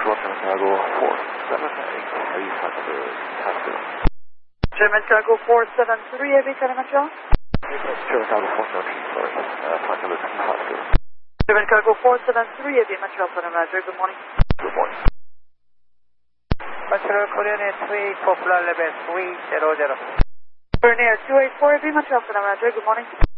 Control 7 Cargo 478, are you Foxtrot Hospital? German Cargo 473, AB Telemetro. German Cargo 417, sorry, Foxtrot Hospital. German Cargo 473, AB Montreal Center Manager, good morning. Good morning. Montreal Korean 284 flight level 300. Bernier 284, AB Montreal Center Manager, good morning.